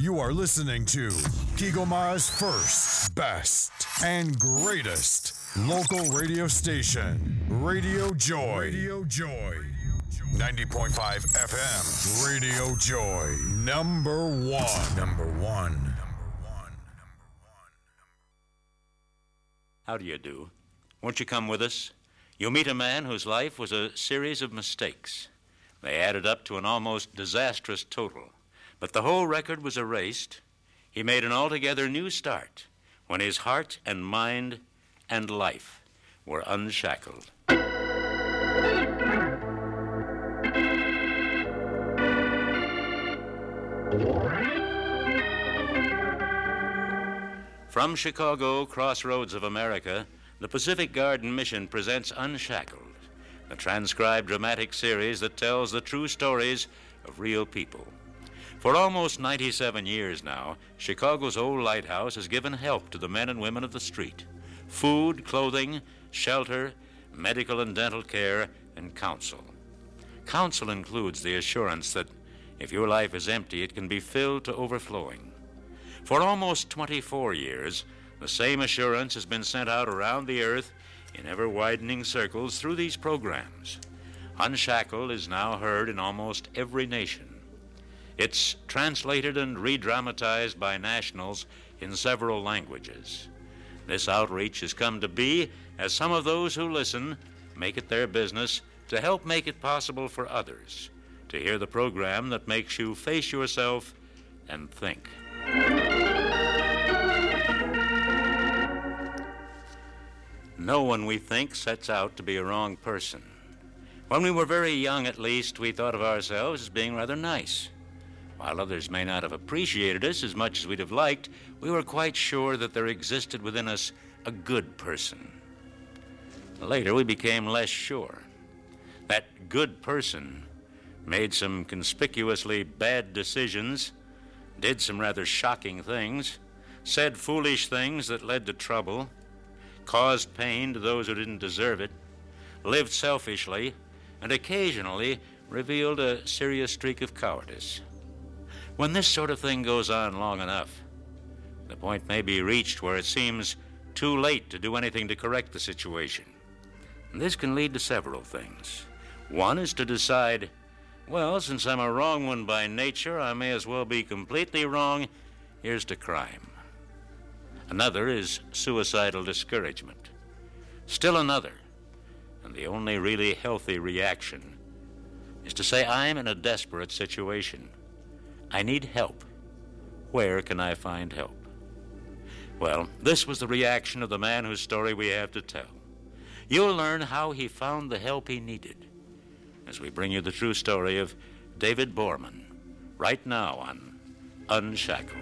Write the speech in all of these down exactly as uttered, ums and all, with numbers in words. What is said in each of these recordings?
You are listening to Kigomara's first, best, and greatest local radio station, Radio Joy. Radio Joy. ninety point five F M. Radio Joy. Number one. Number one. How do you do? Won't you come with us? You'll meet a man whose life was a series of mistakes. They added up to an almost disastrous total. But the whole record was erased. He made an altogether new start when his heart and mind and life were unshackled. From Chicago, crossroads of America, the Pacific Garden Mission presents Unshackled, the transcribed dramatic series that tells the true stories of real people. For almost ninety-seven years now, Chicago's old lighthouse has given help to the men and women of the street. Food, clothing, shelter, medical and dental care, and counsel. Counsel includes the assurance that if your life is empty, it can be filled to overflowing. For almost twenty-four years, the same assurance has been sent out around the earth in ever-widening circles through these programs. Unshackled is now heard in almost every nation. It's translated and re-dramatized by nationals in several languages. This outreach has come to be as some of those who listen make it their business to help make it possible for others to hear the program that makes you face yourself and think. No one, we think, sets out to be a wrong person. When we were very young, at least, we thought of ourselves as being rather nice. While others may not have appreciated us as much as we'd have liked, we were quite sure that there existed within us a good person. Later, we became less sure. That good person made some conspicuously bad decisions, did some rather shocking things, said foolish things that led to trouble, caused pain to those who didn't deserve it, lived selfishly, and occasionally revealed a serious streak of cowardice. When this sort of thing goes on long enough, the point may be reached where it seems too late to do anything to correct the situation. And this can lead to several things. One is to decide, well, since I'm a wrong one by nature, I may as well be completely wrong. Here's to crime. Another is suicidal discouragement. Still another, and the only really healthy reaction, is to say, I'm in a desperate situation. I need help. Where can I find help? Well, this was the reaction of the man whose story we have to tell. You'll learn how he found the help he needed as we bring you the true story of David Borman, right now on Unshackled.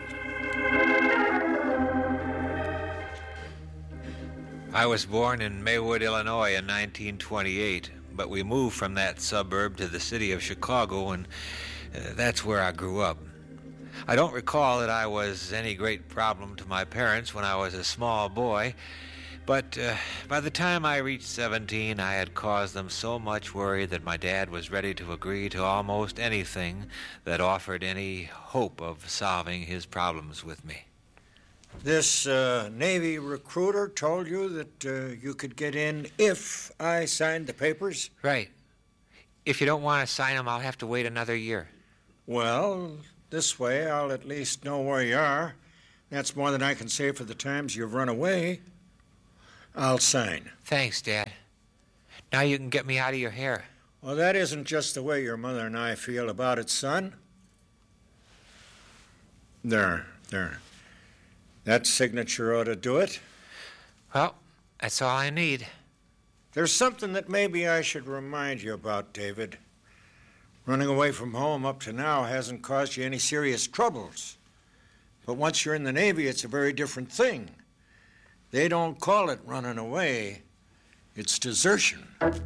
I was born in Maywood, Illinois in nineteen twenty-eight, but we moved from that suburb to the city of Chicago, and uh, that's where I grew up. I don't recall that I was any great problem to my parents when I was a small boy, but uh, by the time I reached seventeen, I had caused them so much worry that my dad was ready to agree to almost anything that offered any hope of solving his problems with me. This uh, Navy recruiter told you that uh, you could get in if I signed the papers? Right. If you don't want to sign them, I'll have to wait another year. Well, this way I'll at least know where you are. That's more than I can say for the times you've run away. I'll sign. Thanks, Dad. Now you can get me out of your hair. Well, that isn't just the way your mother and I feel about it, son. There, there. That signature ought to do it. Well, that's all I need. There's something that maybe I should remind you about, David. Running away from home up to now hasn't caused you any serious troubles. But once you're in the Navy, it's a very different thing. They don't call it running away. It's desertion.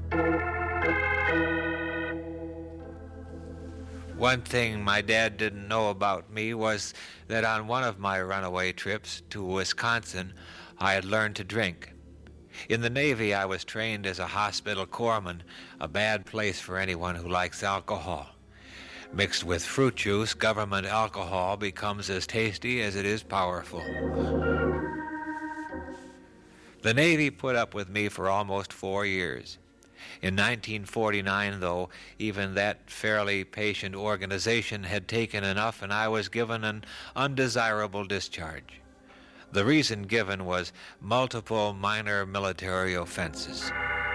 One thing my dad didn't know about me was that on one of my runaway trips to Wisconsin, I had learned to drink. In the Navy, I was trained as a hospital corpsman, a bad place for anyone who likes alcohol. Mixed with fruit juice, government alcohol becomes as tasty as it is powerful. The Navy put up with me for almost four years. In nineteen forty-nine, though, even that fairly patient organization had taken enough, and I was given an undesirable discharge. The reason given was multiple minor military offenses.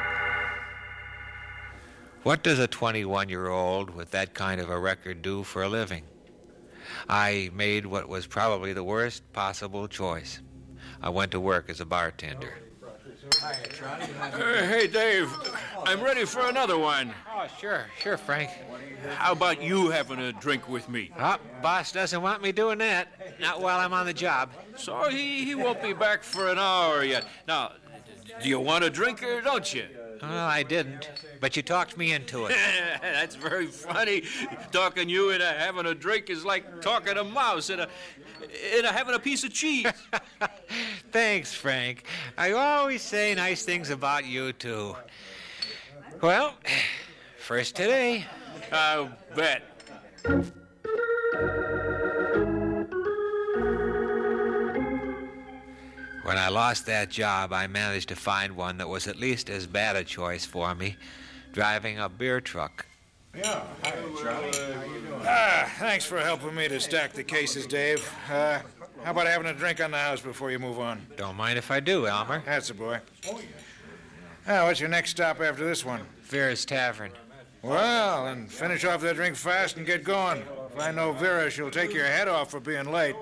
What does a twenty-one-year-old with that kind of a record do for a living? I made what was probably the worst possible choice. I went to work as a bartender. Uh, hey, Dave, I'm ready for another one. Oh, sure, sure, Frank. How about you having a drink with me? Oh, boss doesn't want me doing that. Not while I'm on the job. So he, he won't be back for an hour yet. Now, do you want a drink or don't you? Well, I didn't, but you talked me into it. That's very funny. Talking you into having a drink is like talking a mouse into, into having a piece of cheese. Thanks, Frank. I always say nice things about you, too. Well, first today. I'll bet. When I lost that job, I managed to find one that was at least as bad a choice for me, driving a beer truck. Yeah, hi, Charlie. How you doing? Ah, thanks for helping me to stack the cases, Dave. Uh, how about having a drink on the house before you move on? Don't mind if I do, Elmer. That's a boy. Ah, what's your next stop after this one? Vera's Tavern. Well, then finish off that drink fast and get going. If I know Vera, she'll take your head off for being late.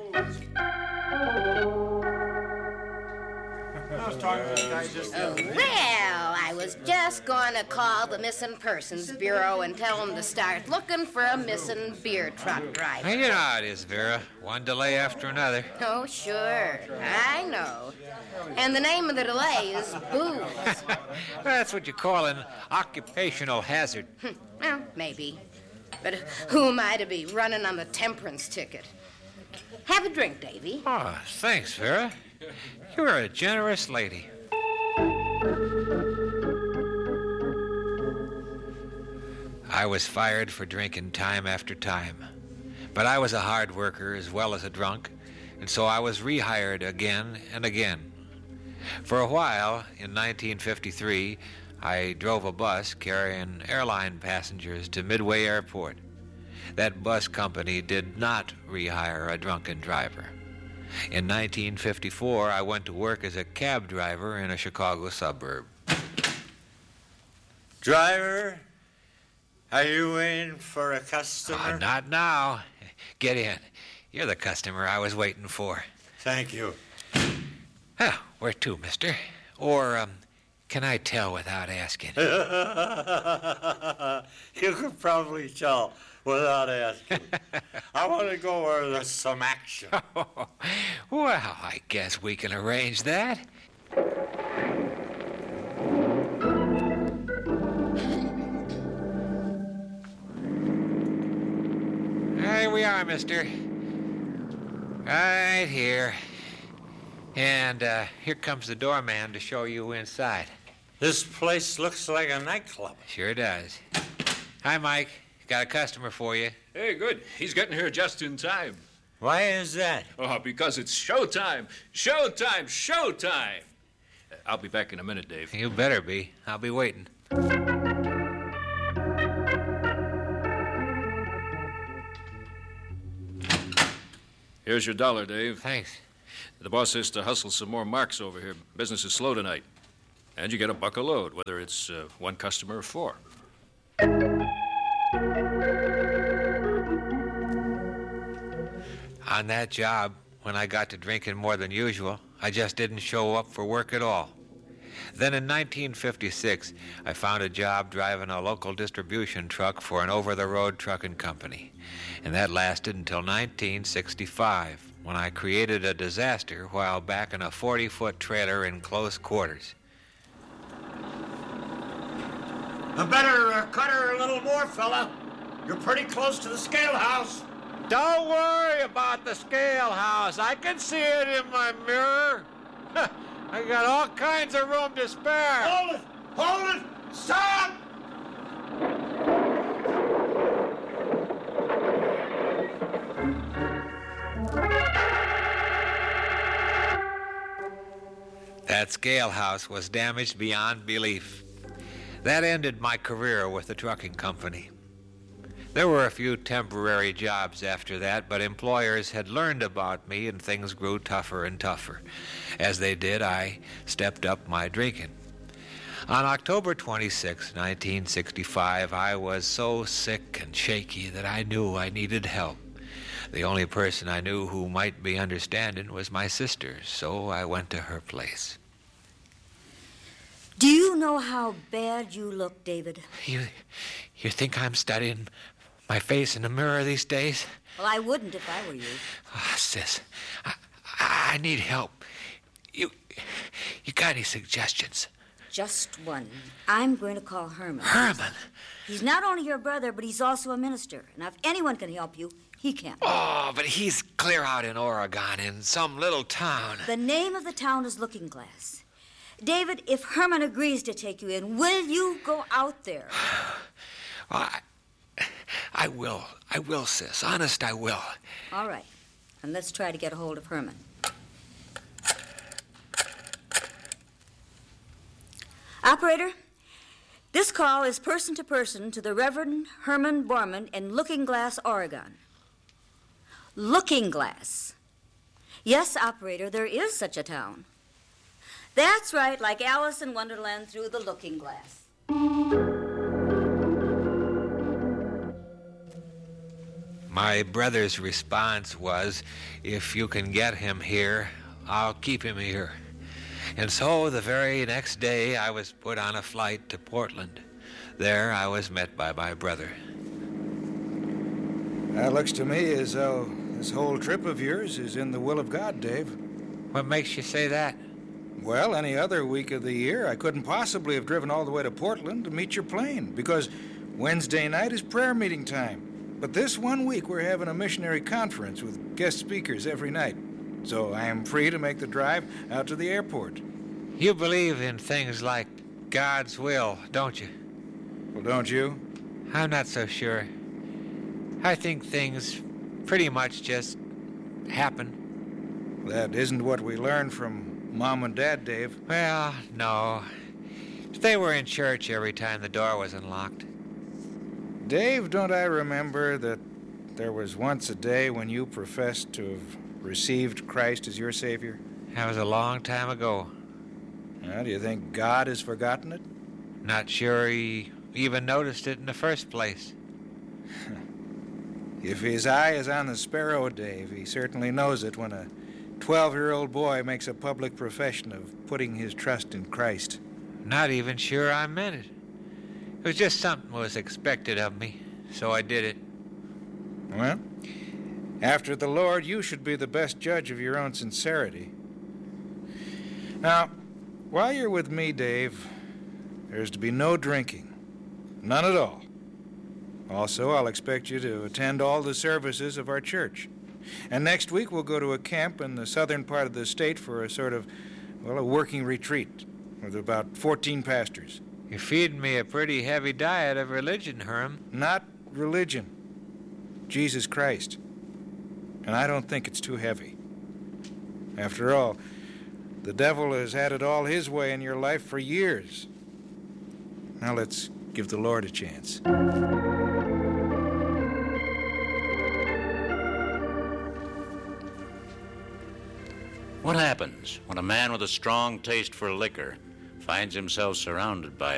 Oh, well, I was just going to call the Missing Persons Bureau and tell them to start looking for a missing beer truck driver. Well, you know how it is, Vera. One delay after another. Oh, sure. I know. And the name of the delay is booze. That's what you call an occupational hazard. Well, maybe. But who am I to be running on the temperance ticket? Have a drink, Davy. Oh, thanks, Vera. You're a generous lady. I was fired for drinking time after time. But I was a hard worker as well as a drunk, and so I was rehired again and again. For a while, in nineteen fifty-three, I drove a bus carrying airline passengers to Midway Airport. That bus company did not rehire a drunken driver. In nineteen fifty-four, I went to work as a cab driver in a Chicago suburb. Driver, are you in for a customer? Oh, not now. Get in. You're the customer I was waiting for. Thank you. Oh, where to, mister? Or, um, can I tell without asking? You could probably tell without asking. I want to go where there's some action. Oh, well, I guess we can arrange that. Here we are, mister. Right here. And uh, here comes the doorman to show you inside. This place looks like a nightclub. Sure does. Hi, Mike. Got a customer for you. Hey, good. He's getting here just in time. Why is that? Oh, because it's showtime. Showtime. Showtime. Uh, I'll be back in a minute, Dave. You better be. I'll be waiting. Here's your dollar, Dave. Thanks. The boss says to hustle some more marks over here. Business is slow tonight. And you get a buck a load, whether it's uh, one customer or four. On that job, when I got to drinking more than usual, I just didn't show up for work at all. Then in nineteen fifty-six, I found a job driving a local distribution truck for an over-the-road trucking company. And that lasted until nineteen sixty-five, when I created a disaster while back in a forty-foot trailer in close quarters. I better uh, cut her a little more, fella. You're pretty close to the scale house. Don't worry about the scale house. I can see it in my mirror. I got all kinds of room to spare. Hold it! Hold it! Stop! That scale house was damaged beyond belief. That ended my career with the trucking company. There were a few temporary jobs after that, but employers had learned about me and things grew tougher and tougher. As they did, I stepped up my drinking. On October twenty-sixth, nineteen sixty-five, I was so sick and shaky that I knew I needed help. The only person I knew who might be understanding was my sister, so I went to her place. Do you know how bad you look, David? You, you think I'm studying my face in the mirror these days? Well, I wouldn't if I were you. Oh, sis, I, I need help. You, you got any suggestions? Just one. I'm going to call Herman. Herman? He's not only your brother, but he's also a minister. And if anyone can help you, he can. Oh, but he's clear out in Oregon, in some little town. The name of the town is Looking Glass. David, if Herman agrees to take you in, will you go out there? Well, I, I will. I will, sis. Honest, I will. All right. And let's try to get a hold of Herman. Operator, this call is person to person to the Reverend Herman Borman in Looking Glass, Oregon. Looking Glass. Yes, operator, there is such a town. That's right, like Alice in Wonderland through the looking glass. My brother's response was, if you can get him here, I'll keep him here. And so the very next day, I was put on a flight to Portland. There, I was met by my brother. That looks to me as though this whole trip of yours is in the will of God, Dave. What makes you say that? Well, any other week of the year, I couldn't possibly have driven all the way to Portland to meet your plane, because Wednesday night is prayer meeting time. But this one week, we're having a missionary conference with guest speakers every night. So I am free to make the drive out to the airport. You believe in things like God's will, don't you? Well, don't you? I'm not so sure. I think things pretty much just happen. That isn't what we learned from Mom and Dad, Dave. Well, no. They were in church every time the door was unlocked. Dave, don't I remember that there was once a day when you professed to have received Christ as your Savior? That was a long time ago. Well, do you think God has forgotten it? Not sure he even noticed it in the first place. If his eye is on the sparrow, Dave, he certainly knows it when a twelve-year-old boy makes a public profession of putting his trust in Christ. Not even sure I meant it. It was just something was expected of me, so I did it. Well, after the Lord, you should be the best judge of your own sincerity. Now, while you're with me, Dave, there's to be no drinking. None at all. Also, I'll expect you to attend all the services of our church. And next week, we'll go to a camp in the southern part of the state for a sort of, well, a working retreat with about fourteen pastors. You're feeding me a pretty heavy diet of religion, Herm. Not religion. Jesus Christ. And I don't think it's too heavy. After all, the devil has had it all his way in your life for years. Now let's give the Lord a chance. What happens when a man with a strong taste for liquor finds himself surrounded by